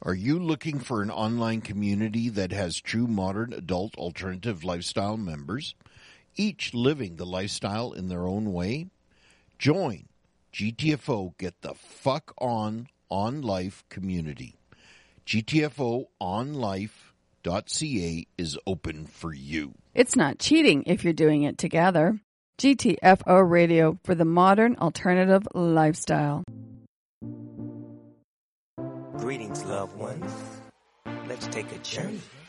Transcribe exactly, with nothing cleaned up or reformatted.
Are you looking for an online community that has true modern adult alternative lifestyle members, each living the lifestyle in their own way? Join G T F O Get the Fuck On On Life community. G T F O on life dot c a is open for you. It's not cheating if you're doing it together. G T F O Radio for the modern alternative lifestyle. Greetings, loved ones. Let's take a journey